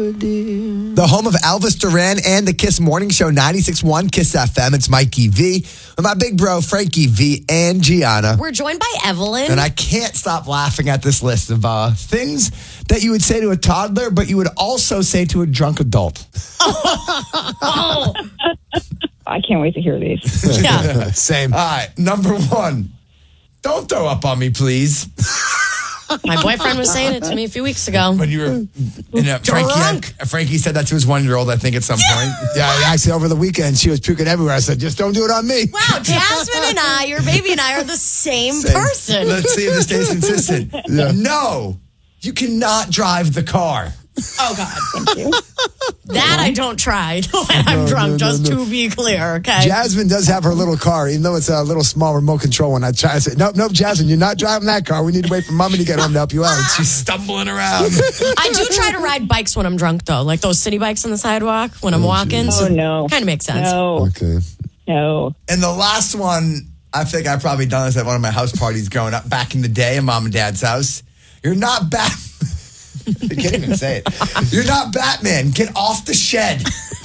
The home of Elvis Duran and the Kiss Morning Show, 96.1 Kiss FM. It's Mikey V with my big bro, Frankie V and Gianna. We're joined by Evelyn. And I can't stop laughing at this list of things that you would say to a toddler, but you would also say to a drunk adult. Oh. I can't wait to hear these. Yeah. Same. All right, number one. Don't throw up on me, please. My boyfriend was saying it to me a few weeks ago. When you were Frankie said that to his 1-year-old, I think, at some point. Yeah, actually, over the weekend, she was puking everywhere. I said, just don't do it on me. Wow, Jasmine and I, your baby and I, are the same person. Let's see if this stays consistent. Yeah. No, you cannot drive the car. Oh, God. Thank you. That I don't try when I'm drunk, just to be clear, okay? Jasmine does have her little car, even though it's a little small remote control one. I try to say, nope, Jasmine, you're not driving that car. We need to wait for Mommy to get home to help you out. She's stumbling around. I do try to ride bikes when I'm drunk, though, like those city bikes on the sidewalk when I'm walking. Oh, no. Kind of makes sense. No. Okay. No. And the last one, I think I've probably done this at one of my house parties growing up back in the day in Mom and Dad's house. You're not Batman. You can't even say it. You're not Batman. Get off the shed.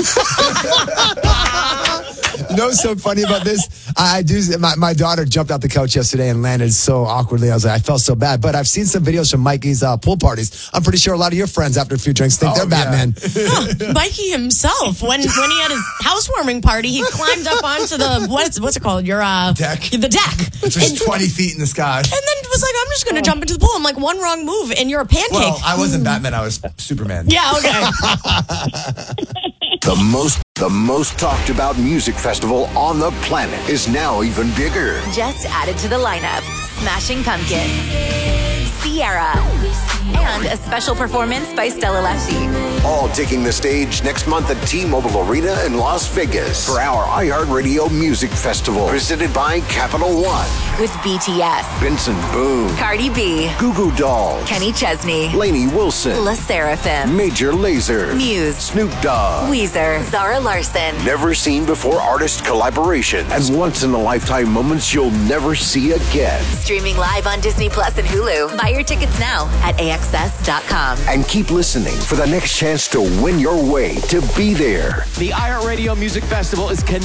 You know what's so funny about this? My daughter jumped out the couch yesterday and landed so awkwardly. I felt so bad. But I've seen some videos from Mikey's pool parties. I'm pretty sure a lot of your friends, after a few drinks, think they're Batman. Mikey himself, when he had his housewarming party, he climbed up onto the, what's it called? Your deck. The deck. Which is 20 feet in the sky. And then was like, I'm just going to jump into the pool. I'm like, one wrong move and you're a pancake. Well, I wasn't Batman. I was Superman. Yeah, okay. The most talked about music festival on the planet is now even bigger. Just added to the lineup, Smashing Pumpkins, Sierra, and a special performance by Stella Lefty. All taking the stage next month at T-Mobile Arena in Las Vegas for our iHeartRadio Music Festival, presented by Capital One. With BTS, Benson Boone, Cardi B, Goo Goo Dolls, Kenny Chesney, Lainey Wilson, La Seraphim, Major Lazer, Muse, Snoop Dogg, Weezer, Zara Larson. Never seen before artist collaboration and once-in-a-lifetime moments you'll never see again. Streaming live on Disney Plus and Hulu. Buy your tickets now at AXS.com. And keep listening for the next chance to win your way to be there. The iHeartRadio Music Festival is connected